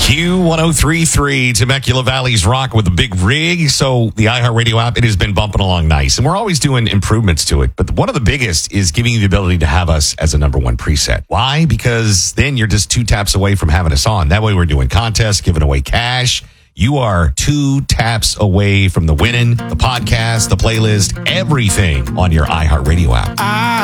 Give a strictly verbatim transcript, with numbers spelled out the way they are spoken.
Q ten thirty-three, Temecula Valley's rock with the big rig. So the iHeartRadio app, it has been bumping along nice. And we're always doing improvements to it. But one of the biggest is giving you the ability to have us as a number one preset. Why? Because then you're just two taps away from having us on. That way we're doing contests, giving away cash. You are two taps away from the winning, the podcast, the playlist, everything on your iHeartRadio app.